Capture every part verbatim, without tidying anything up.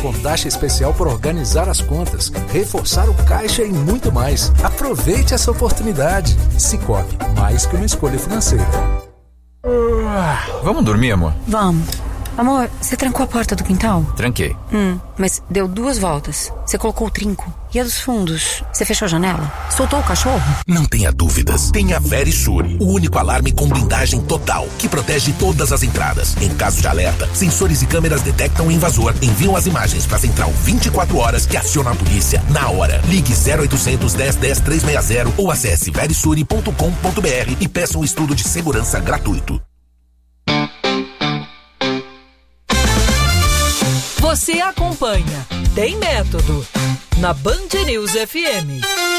com taxa especial por organizar as contas, reforçar o caixa e muito mais. Aproveite essa oportunidade. Sicoob, mais que uma escolha financeira. Uh, vamos dormir, amor? Vamos. Amor, você trancou a porta do quintal? Tranquei. Hum, mas deu duas voltas. Você colocou o trinco. E a dos fundos? Você fechou a janela? Soltou o cachorro? Não tenha dúvidas. Tenha Verisure, o único alarme com blindagem total, que protege todas as entradas. Em caso de alerta, sensores e câmeras detectam o invasor, enviam as imagens para a central vinte e quatro horas que aciona a polícia na hora. Ligue zero oitocentos, dez, dez, trezentos e sessenta ou acesse verisure ponto com ponto br e peça um estudo de segurança gratuito. Você acompanha Tem Método na Band News F M.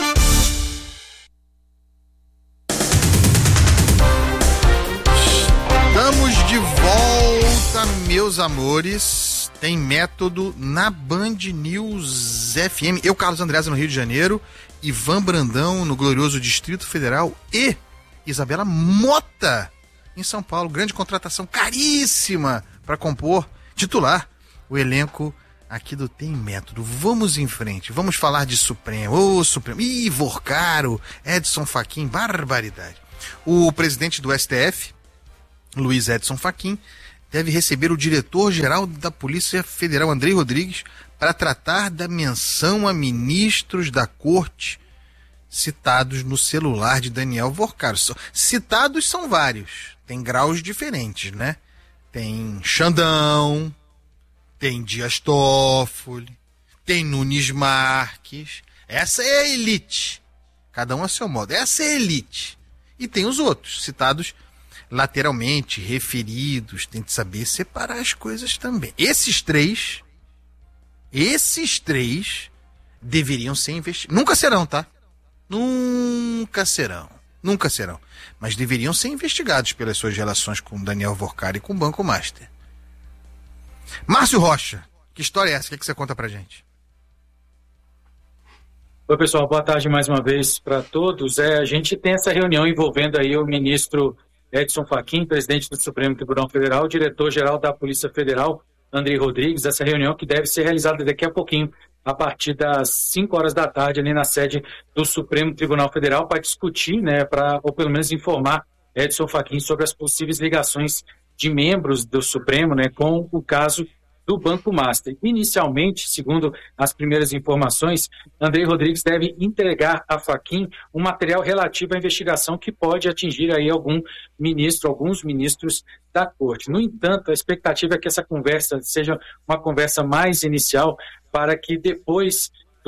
Estamos de volta, meus amores. Tem Método na Band News F M. Eu, Carlos Andreasa, no Rio de Janeiro, Ivan Brandão, no glorioso Distrito Federal, e Isabela Mota, em São Paulo. Grande contratação caríssima para compor, titular, o elenco aqui do Tem Método. Vamos em frente, vamos falar de Supremo. Ô, oh, Supremo. Ih, Vorcaro, Edson Fachin, barbaridade. O presidente do S T F, Luiz Edson Fachin, deve receber o diretor-geral da Polícia Federal, Andrei Rodrigues, para tratar da menção a ministros da corte citados no celular de Daniel Vorcaro. Citados são vários, tem graus diferentes, né? Tem Xandão, tem Dias Toffoli, tem Nunes Marques. Essa é a elite. Cada um a seu modo. Essa é a elite. E tem os outros, citados lateralmente, referidos. Tem que saber separar as coisas também. Esses três, esses três deveriam ser investigados. Nunca serão, tá? Nunca serão. Nunca serão. Mas deveriam ser investigados pelas suas relações com Daniel Vorcaro e com o Banco Master. Márcio Rocha, que história é essa? O que, é que você conta pra gente? Oi, pessoal, boa tarde mais uma vez para todos. É, a gente tem essa reunião envolvendo aí o ministro Edson Fachin, presidente do Supremo Tribunal Federal, diretor-geral da Polícia Federal, Andrei Rodrigues. Essa reunião que deve ser realizada daqui a pouquinho, a partir das cinco horas da tarde, ali na sede do Supremo Tribunal Federal, para discutir, né, pra, ou pelo menos informar Edson Fachin sobre as possíveis ligações de membros do Supremo, né, com o caso do Banco Master. Inicialmente, segundo as primeiras informações, Andrei Rodrigues deve entregar a Fachin um material relativo à investigação que pode atingir aí algum ministro, alguns ministros da Corte. No entanto, a expectativa é que essa conversa seja uma conversa mais inicial, para que depois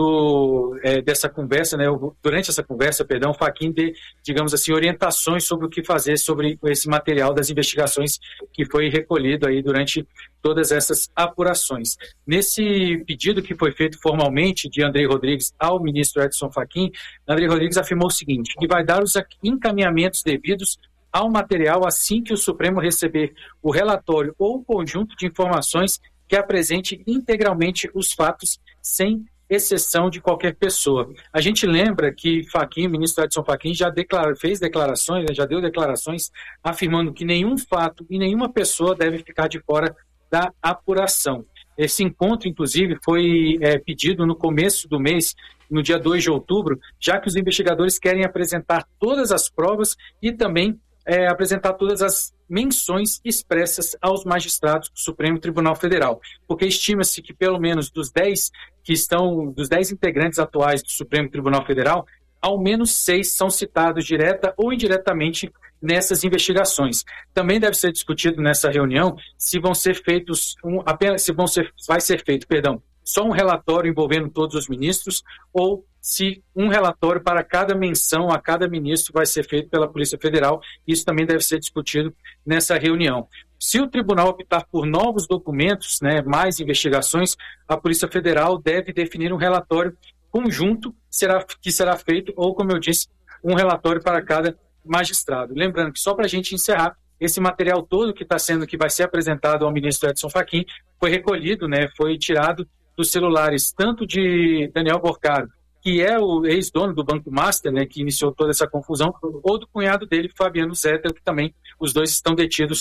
do, é, dessa conversa, né, durante essa conversa, perdão, Fachin dê, digamos assim, orientações sobre o que fazer sobre esse material das investigações que foi recolhido aí durante todas essas apurações. Nesse pedido que foi feito formalmente de Andrei Rodrigues ao ministro Edson Fachin, Andrei Rodrigues afirmou o seguinte, que vai dar os encaminhamentos devidos ao material assim que o Supremo receber o relatório ou o conjunto de informações que apresente integralmente os fatos sem exceção de qualquer pessoa. A gente lembra que Fachin, o ministro Edson Fachin, já declara, fez declarações, já deu declarações afirmando que nenhum fato e nenhuma pessoa deve ficar de fora da apuração. Esse encontro, inclusive, foi é, pedido no começo do mês, no dia dois de outubro, já que os investigadores querem apresentar todas as provas e também é, apresentar todas as menções expressas aos magistrados do Supremo Tribunal Federal, porque estima-se que pelo menos dos dez que estão, dos dez integrantes atuais do Supremo Tribunal Federal, ao menos seis são citados direta ou indiretamente nessas investigações. Também deve ser discutido nessa reunião se vão ser feitos um, apenas se vão ser vai ser feito, perdão, só um relatório envolvendo todos os ministros ou se um relatório para cada menção a cada ministro vai ser feito pela Polícia Federal. Isso também deve ser discutido nessa reunião. Se o tribunal optar por novos documentos, né, mais investigações, a Polícia Federal deve definir um relatório conjunto será, que será feito, ou, como eu disse, um relatório para cada magistrado. Lembrando que, só para a gente encerrar, esse material todo que está sendo, que vai ser apresentado ao ministro Edson Fachin, foi recolhido, né, foi tirado dos celulares tanto de Daniel Vorcaro, que é o ex-dono do Banco Master, né, que iniciou toda essa confusão, ou do cunhado dele, Fabiano Zettel, que também os dois estão detidos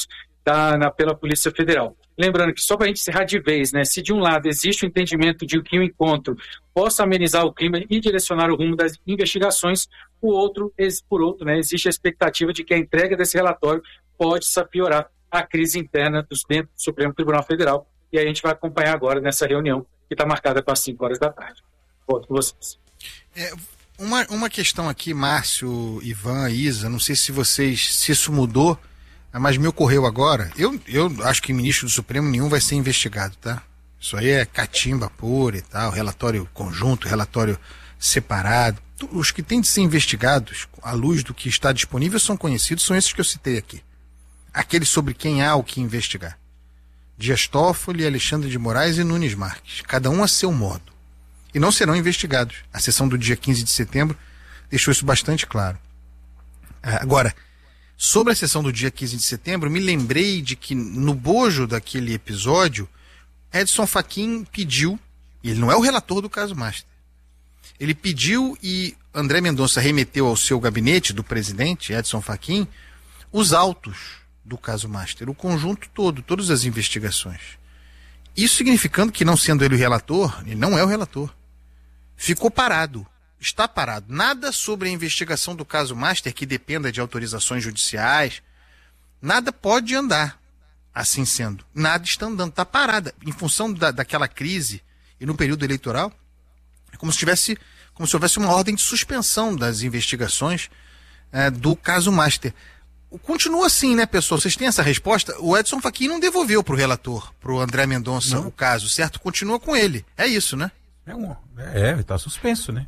da, na, pela Polícia Federal. Lembrando que, só para a gente encerrar de vez, né, se de um lado existe o entendimento de que o encontro possa amenizar o clima e direcionar o rumo das investigações, o outro, por outro, né, existe a expectativa de que a entrega desse relatório pode piorar a crise interna dos dentro do Supremo Tribunal Federal. E aí a gente vai acompanhar agora nessa reunião que está marcada para as cinco horas da tarde. Volto com vocês. É, uma, uma questão aqui, Márcio, Ivan, Isa, não sei se vocês, se isso mudou, mas me ocorreu agora. Eu, eu acho que ministro do Supremo nenhum vai ser investigado, tá? Isso aí é catimba pura e tal, relatório conjunto, relatório separado. Os que têm de ser investigados, à luz do que está disponível, são conhecidos, são esses que eu citei aqui. Aqueles sobre quem há o que investigar. Dias Toffoli, Alexandre de Moraes e Nunes Marques. Cada um a seu modo. E não serão investigados. A sessão do dia quinze de setembro deixou isso bastante claro. Agora, sobre a sessão do dia quinze de setembro, me lembrei de que no bojo daquele episódio, Edson Fachin pediu, e ele não é o relator do caso Master, ele pediu e André Mendonça remeteu ao seu gabinete do presidente, Edson Fachin, os autos do caso Master, o conjunto todo, todas as investigações. Isso significando que, não sendo ele o relator, ele não é o relator, ficou parado, está parado. Nada sobre a investigação do caso Master que dependa de autorizações judiciais, nada pode andar assim sendo. Nada está andando, está parada. Em função da, daquela crise e no período eleitoral, é como se tivesse, como se houvesse uma ordem de suspensão das investigações é, do caso Master. Continua assim, né, pessoal? Vocês têm essa resposta? O Edson Fachin não devolveu para o relator, para o André Mendonça, não. O caso, certo? Continua com ele. É isso, né? É, um, é está suspenso, né?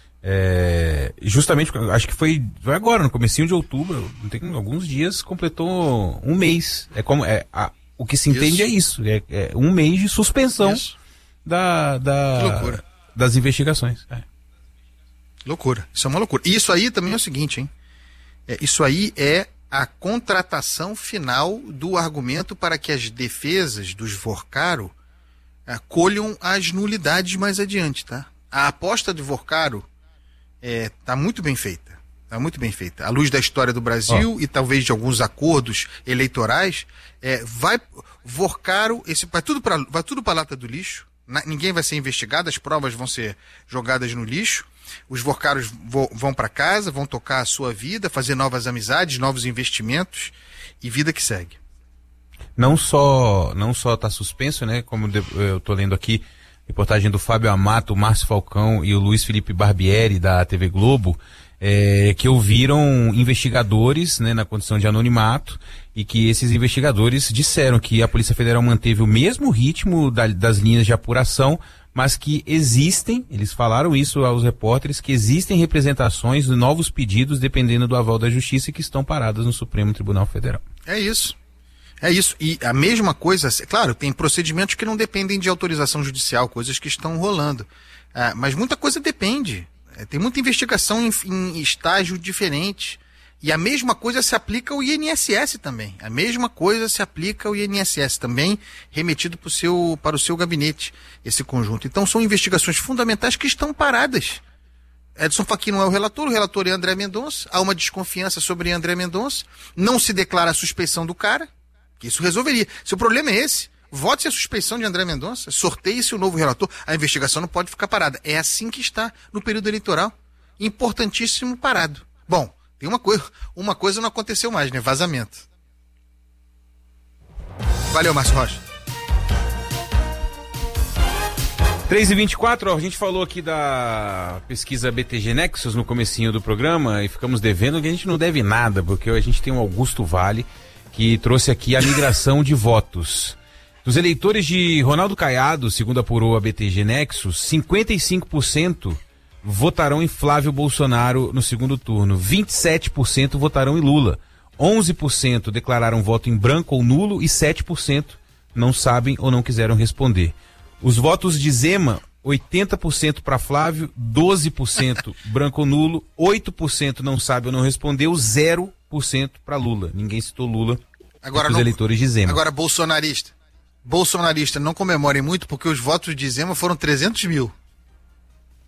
É, justamente, acho que foi, foi agora, no comecinho de outubro, tem alguns dias, completou um mês. É como, é, a, o que se entende isso. é isso, é, é um mês de suspensão da, da, das investigações. É. Loucura, isso é uma loucura. E isso aí também é o seguinte, hein? É, isso aí é a contratação final do argumento para que as defesas dos Vorcaro é, colham as nulidades mais adiante, tá? A aposta de Vorcaro está é, muito bem feita, está muito bem feita. À luz da história do Brasil oh. e talvez de alguns acordos eleitorais, é, vai Vorcaro, esse, vai tudo para vai tudo para a lata do lixo, na, ninguém vai ser investigado, as provas vão ser jogadas no lixo, os Vorcaros vo, vão para casa, vão tocar a sua vida, fazer novas amizades, novos investimentos e vida que segue. Não só não só está suspenso, né? Como eu estou lendo aqui, reportagem do Fábio Amato, o Márcio Falcão e o Luiz Felipe Barbieri, da T V Globo, é, que ouviram investigadores, né, na condição de anonimato, e que esses investigadores disseram que a Polícia Federal manteve o mesmo ritmo da, das linhas de apuração, mas que existem, eles falaram isso aos repórteres, que existem representações de novos pedidos dependendo do aval da Justiça que estão paradas no Supremo Tribunal Federal. É isso. É isso, e a mesma coisa, claro, tem procedimentos que não dependem de autorização judicial, coisas que estão rolando, ah, mas muita coisa depende, é, tem muita investigação em, em estágio diferente, e a mesma coisa se aplica ao I N S S também, a mesma coisa se aplica ao I N S S também, remetido pro seu, para o seu gabinete, esse conjunto. Então são investigações fundamentais que estão paradas. Edson Fachin não é o relator, o relator é André Mendonça, há uma desconfiança sobre André Mendonça, não se declara a suspeição do cara, que isso resolveria. Se o problema é esse, vote-se a suspeição de André Mendonça, sorteie-se o novo relator, a investigação não pode ficar parada. É assim que está no período eleitoral. Importantíssimo parado. Bom, tem uma coisa, uma coisa não aconteceu mais, né? Vazamento. Valeu, Márcio Rocha. três e vinte e quatro, ó, a gente falou aqui da pesquisa B T G Nexus no comecinho do programa e ficamos devendo, que a gente não deve nada, porque a gente tem o Augusto Vale, que trouxe aqui a migração de votos. Dos eleitores de Ronaldo Caiado, segundo apurou a B T G Nexus, cinquenta e cinco por cento votarão em Flávio Bolsonaro no segundo turno, vinte e sete por cento votarão em Lula, onze por cento declararam voto em branco ou nulo e sete por cento não sabem ou não quiseram responder. Os votos de Zema, oitenta por cento para Flávio, doze por cento branco ou nulo, oito por cento não sabe ou não respondeu, zero por cento para Lula. Ninguém citou Lula. Agora os não, eleitores de Zema. Agora, bolsonarista. Bolsonarista, não comemorem muito porque os votos de Zema foram trezentos mil.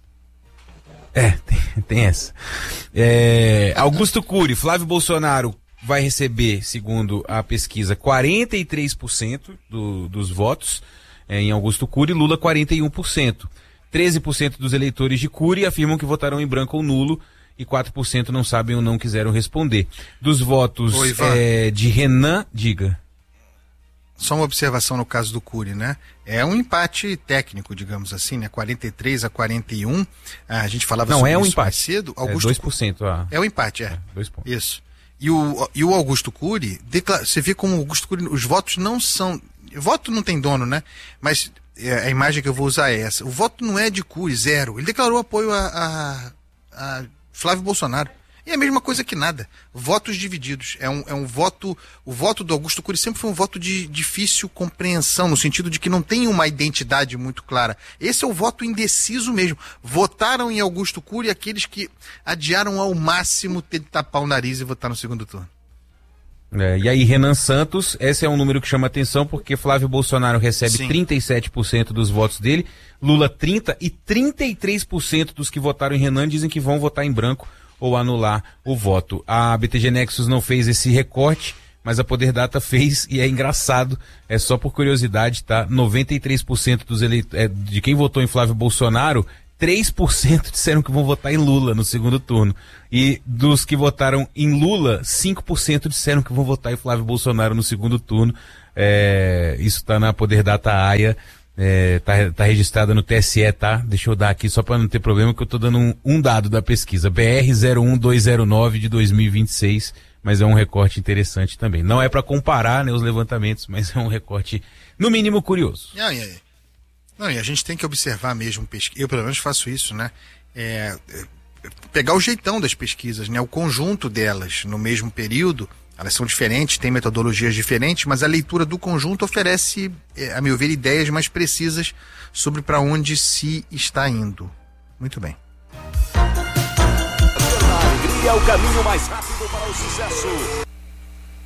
É, tem, tem essa. É, Augusto Cury, Flávio Bolsonaro, vai receber, segundo a pesquisa, quarenta e três por cento do, dos votos é, em Augusto Cury, Lula quarenta e um por cento. treze por cento dos eleitores de Cury afirmam que votarão em branco ou nulo e quatro por cento não sabem ou não quiseram responder. Dos votos Oi, é, de Renan, diga. Só uma observação no caso do Cury, né? É um empate técnico, digamos assim, né? quarenta e três a quarenta e um. Ah, a gente falava não, sobre é um isso empate. mais cedo. Augusto é dois por cento. Ah. É um empate, é. é dois pontos. Isso. E o, e o Augusto Cury, declara... você vê como o Augusto Cury, os votos não são... Voto não tem dono, né? Mas é, a imagem que eu vou usar é essa. O voto não é de Cury, zero. Ele declarou apoio a, a, a Flávio Bolsonaro. É a mesma coisa que nada. Votos divididos. É um, é um voto... O voto do Augusto Cury sempre foi um voto de difícil compreensão, no sentido de que não tem uma identidade muito clara. Esse é o voto indeciso mesmo. Votaram em Augusto Cury aqueles que adiaram ao máximo ter de tapar o nariz e votar no segundo turno. É, e aí, Renan Santos, esse é um número que chama atenção porque Flávio Bolsonaro recebe Sim. trinta e sete por cento dos votos dele, Lula trinta por cento e trinta e três por cento dos que votaram em Renan dizem que vão votar em branco ou anular o voto. A B T G Nexus não fez esse recorte, mas a Poder Data fez e é engraçado, é só por curiosidade, tá? noventa e três por cento dos eleit- é, de quem votou em Flávio Bolsonaro, três por cento disseram que vão votar em Lula no segundo turno. E dos que votaram em Lula, cinco por cento disseram que vão votar em Flávio Bolsonaro no segundo turno. É, isso tá na Poder Data A I A. É, tá, tá registrada no T S E, tá? Deixa eu dar aqui só para não ter problema, que eu tô dando um, um dado da pesquisa. B R zero um dois zero nove de dois mil e vinte e seis, mas é um recorte interessante também. Não é para comparar, né, os levantamentos, mas é um recorte, no mínimo, curioso. Não, e, não, e a gente tem que observar mesmo, pesquisa. Eu pelo menos faço isso, né? É, é, pegar o jeitão das pesquisas, né? O conjunto delas no mesmo período. Elas são diferentes, têm metodologias diferentes, mas a leitura do conjunto oferece, a meu ver, ideias mais precisas sobre para onde se está indo. Muito bem. A alegria é o caminho mais rápido para o sucesso.